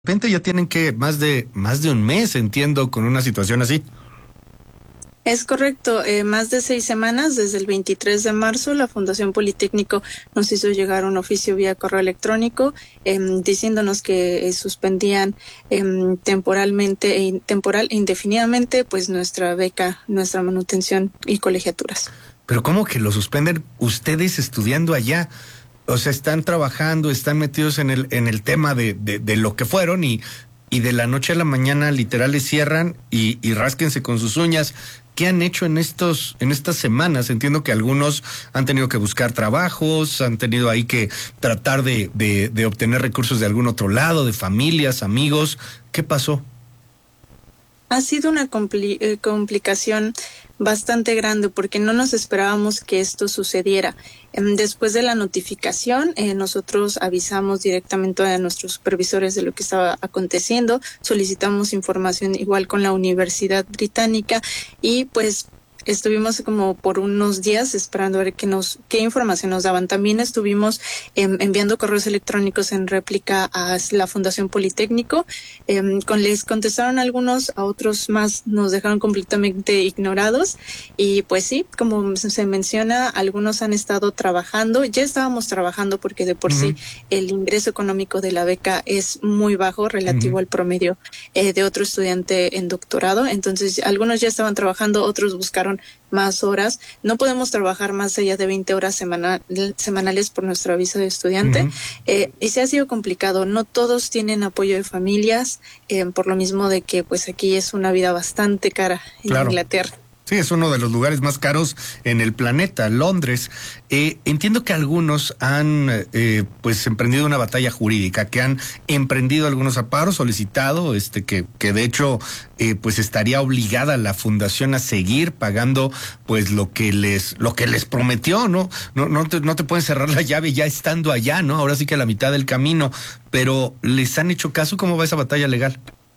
De repente ya tienen que más de un mes, entiendo, con una situación así. Es correcto, más de 6 semanas, desde el 23 de marzo, la Fundación Politécnico nos hizo llegar un oficio vía correo electrónico diciéndonos que suspendían temporal e indefinidamente pues nuestra beca, nuestra manutención y colegiaturas. Pero ¿cómo que lo suspenden ustedes estudiando allá? O sea, están trabajando, están metidos en el tema de lo que fueron y de la noche a la mañana literal les cierran y rásquense con sus uñas. ¿Qué han hecho en estas semanas? Entiendo que algunos han tenido que buscar trabajos, han tenido ahí que tratar de obtener recursos de algún otro lado, de familias, amigos. ¿Qué pasó? Ha sido una complicación bastante grande porque no nos esperábamos que esto sucediera. Después de la notificación, nosotros avisamos directamente a nuestros supervisores de lo que estaba aconteciendo, solicitamos información igual con la Universidad Británica y pues estuvimos como por unos días esperando a ver qué información nos daban. También estuvimos enviando correos electrónicos en réplica a la Fundación Politécnico. Les contestaron algunos, a otros más nos dejaron completamente ignorados. Y pues sí, como se menciona, algunos han estado trabajando. Ya estábamos trabajando porque de por sí el ingreso económico de la beca es muy bajo relativo al promedio de otro estudiante en doctorado. Entonces, algunos ya estaban trabajando, otros buscaron más horas. No podemos trabajar más allá de 20 horas semanales por nuestro aviso de estudiante. Y se ha sido complicado. No todos tienen apoyo de familias, por lo mismo de que pues aquí es una vida bastante cara en Inglaterra. Sí, es uno de los lugares más caros en el planeta, Londres. Entiendo que algunos han pues emprendido una batalla jurídica, que han emprendido algunos amparos, solicitado, que de hecho pues estaría obligada la fundación a seguir pagando pues lo que les prometió, ¿no? No te pueden cerrar la llave ya estando allá, ¿no? Ahora sí que a la mitad del camino, pero ¿les han hecho caso? ¿Cómo va esa batalla legal?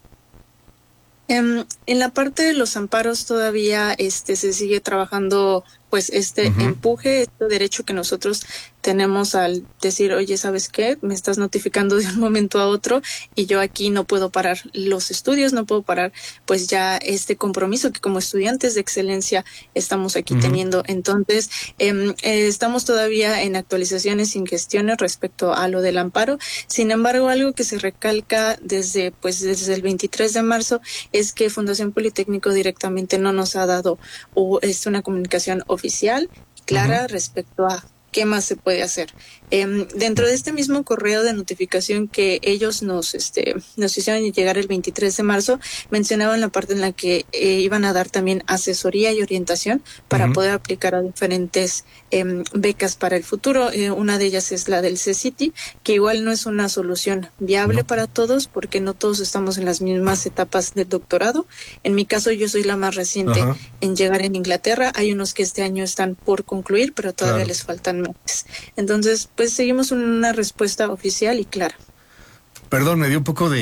En la parte de los amparos todavía se sigue trabajando pues empuje, este derecho que nosotros tenemos al decir, oye, ¿sabes qué? Me estás notificando de un momento a otro y yo aquí no puedo parar los estudios, no puedo parar pues ya este compromiso que como estudiantes de excelencia estamos aquí teniendo. Entonces, estamos todavía en actualizaciones y gestiones respecto a lo del amparo. Sin embargo, algo que se recalca desde el 23 de marzo es que Fundación Politécnico directamente no nos ha dado una comunicación oficial clara respecto a qué más se puede hacer. Dentro de este mismo correo de notificación que ellos nos hicieron llegar el 23 de marzo, mencionaban la parte en la que iban a dar también asesoría y orientación para poder aplicar a diferentes becas para el futuro. Una de ellas es la del CCT, que igual no es una solución viable para todos, porque no todos estamos en las mismas etapas del doctorado. En mi caso, yo soy la más reciente en llegar en Inglaterra. Hay unos que este año están por concluir, pero todavía les faltan meses. Entonces, pues seguimos una respuesta oficial y clara. Perdón, me dio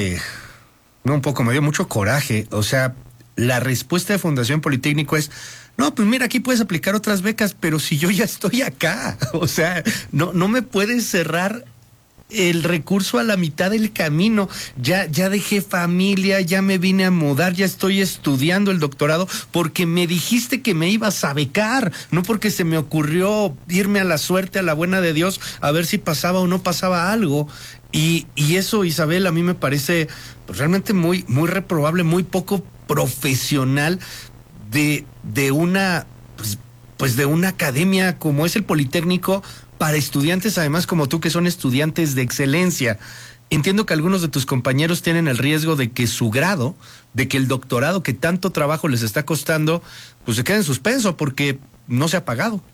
me dio mucho coraje. O sea, la respuesta de Fundación Politécnico es, no, pues mira, aquí puedes aplicar otras becas, pero si yo ya estoy acá, o sea, no me puedes cerrar el recurso a la mitad del camino. Ya dejé familia, ya me vine a mudar, ya estoy estudiando el doctorado porque me dijiste que me ibas a becar, no porque se me ocurrió irme a la suerte, a la buena de Dios, a ver si pasaba o no pasaba algo. Y eso, Isabel, a mí me parece pues, realmente muy, muy reprobable, muy poco profesional de una pues de una academia como es el Politécnico, para estudiantes además como tú, que son estudiantes de excelencia. Entiendo que algunos de tus compañeros tienen el riesgo de que su grado, de que el doctorado que tanto trabajo les está costando, pues se quede en suspenso porque no se ha pagado.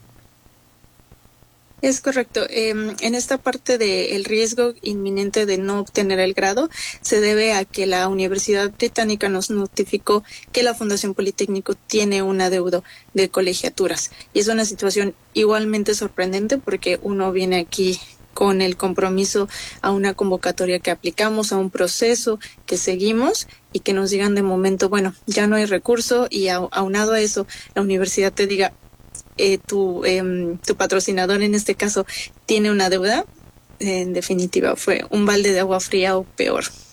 Es correcto. En esta parte del riesgo inminente de no obtener el grado se debe a que la Universidad Británica nos notificó que la Fundación Politécnico tiene un adeudo de colegiaturas. Y es una situación igualmente sorprendente porque uno viene aquí con el compromiso a una convocatoria que aplicamos, a un proceso que seguimos y que nos digan de momento, bueno, ya no hay recurso y aunado a eso, la universidad te diga, tu patrocinador en este caso tiene una deuda. En definitiva fue un balde de agua fría o peor.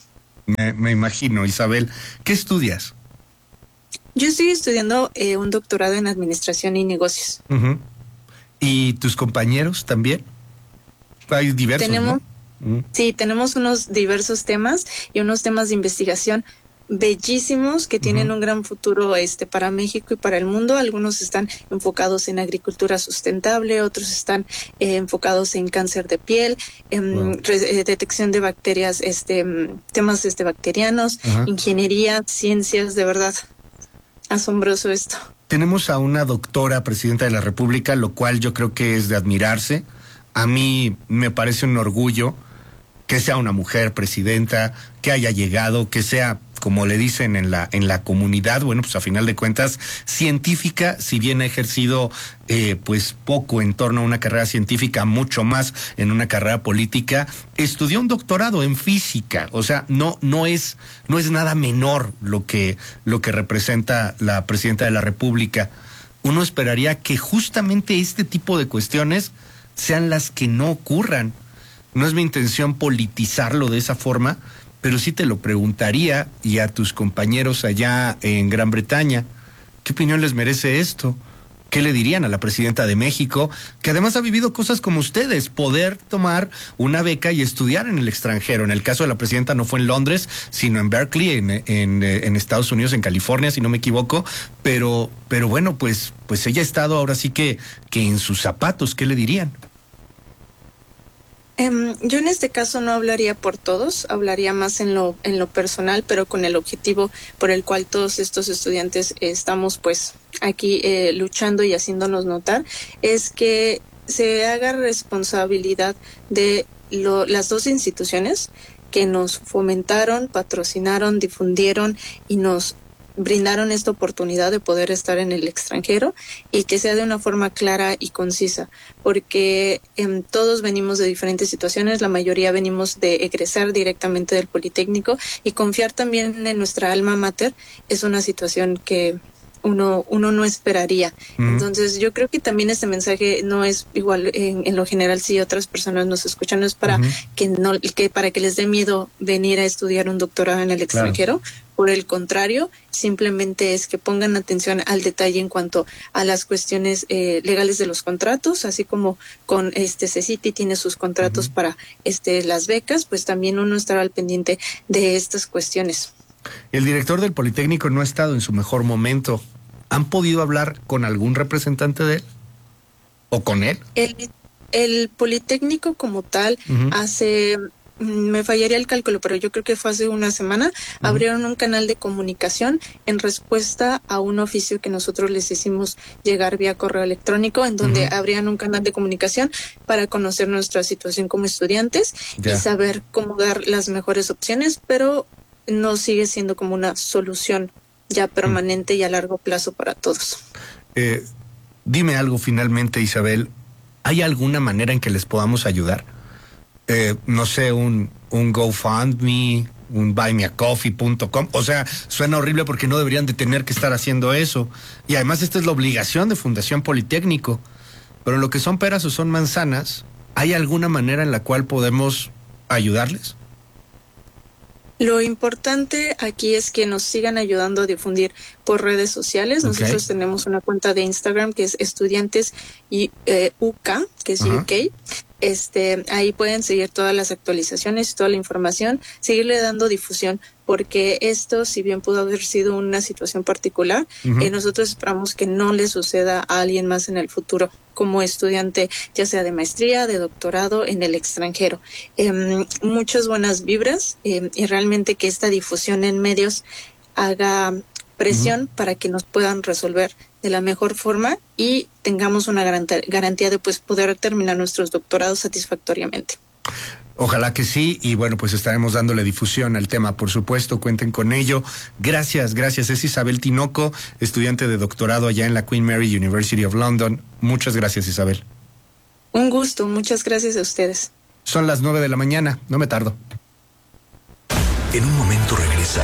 Me imagino, Isabel. ¿Qué estudias? Yo estoy estudiando un doctorado en Administración y Negocios. Uh-huh. ¿Y tus compañeros también? Hay diversos, Tenemos, ¿no? sí, tenemos unos diversos temas y unos temas de investigación bellísimos que tienen un gran futuro para México y para el mundo. Algunos están enfocados en agricultura sustentable, otros están enfocados en cáncer de piel, detección de bacterias, temas bacterianos, ingeniería, ciencias, de verdad. Asombroso esto. Tenemos a una doctora presidenta de la República, lo cual yo creo que es de admirarse. A mí me parece un orgullo que sea una mujer presidenta, que haya llegado, que sea, como le dicen en la comunidad, bueno, pues a final de cuentas, científica, si bien ha ejercido pues poco en torno a una carrera científica, mucho más en una carrera política, estudió un doctorado en física, o sea, no es nada menor lo que representa la presidenta de la República. Uno esperaría que justamente este tipo de cuestiones sean las que no ocurran. No es mi intención politizarlo de esa forma, pero sí te lo preguntaría, y a tus compañeros allá en Gran Bretaña, ¿qué opinión les merece esto? ¿Qué le dirían a la presidenta de México, que además ha vivido cosas como ustedes, poder tomar una beca y estudiar en el extranjero? En el caso de la presidenta no fue en Londres, sino en Berkeley, en Estados Unidos, en California, si no me equivoco, pero bueno, pues ella ha estado ahora sí que en sus zapatos. ¿Qué le dirían? Yo en este caso no hablaría por todos, hablaría más en lo personal, pero con el objetivo por el cual todos estos estudiantes estamos pues aquí luchando y haciéndonos notar, es que se haga responsabilidad de las dos instituciones que nos fomentaron, patrocinaron, difundieron y nos brindaron esta oportunidad de poder estar en el extranjero, y que sea de una forma clara y concisa, porque todos venimos de diferentes situaciones, la mayoría venimos de egresar directamente del Politécnico, y confiar también en nuestra alma mater es una situación que uno no esperaría. Entonces yo creo que también este mensaje no es igual en lo general, si otras personas nos escuchan, no es para para que les dé miedo venir a estudiar un doctorado en el extranjero. Claro. Por el contrario, simplemente es que pongan atención al detalle en cuanto a las cuestiones legales de los contratos, así como con CECITI tiene sus contratos para las becas, pues también uno estará al pendiente de estas cuestiones. El director del Politécnico no ha estado en su mejor momento. ¿Han podido hablar con algún representante de él? ¿O con él? El Politécnico como tal hace... Me fallaría el cálculo, pero yo creo que fue hace una semana, abrieron un canal de comunicación en respuesta a un oficio que nosotros les hicimos llegar vía correo electrónico, en donde abrían un canal de comunicación para conocer nuestra situación como estudiantes y saber cómo dar las mejores opciones, pero no sigue siendo como una solución ya permanente y a largo plazo para todos. Dime algo finalmente, Isabel, ¿hay alguna manera en que les podamos ayudar? No sé, un GoFundMe, un buymeacoffee.com, o sea, suena horrible porque no deberían de tener que estar haciendo eso, y además esta es la obligación de Fundación Politécnico, pero lo que son peras o son manzanas, ¿hay alguna manera en la cual podemos ayudarles? Lo importante aquí es que nos sigan ayudando a difundir por redes sociales. Nosotros tenemos una cuenta de Instagram que es estudiantes y UK, que es UK. Ahí pueden seguir todas las actualizaciones, toda la información, seguirle dando difusión, porque esto, si bien pudo haber sido una situación particular, nosotros esperamos que no le suceda a alguien más en el futuro como estudiante, ya sea de maestría, de doctorado en el extranjero. Muchas buenas vibras y realmente que esta difusión en medios haga presión para que nos puedan resolver de la mejor forma y tengamos una garantía de pues poder terminar nuestros doctorados satisfactoriamente. Ojalá que sí, y bueno, pues estaremos dándole difusión al tema, por supuesto, cuenten con ello. Gracias. Es Isabel Tinoco, estudiante de doctorado allá en la Queen Mary University of London. Muchas gracias, Isabel. Un gusto, muchas gracias a ustedes. Son las 9 de la mañana, no me tardo. En un momento regresa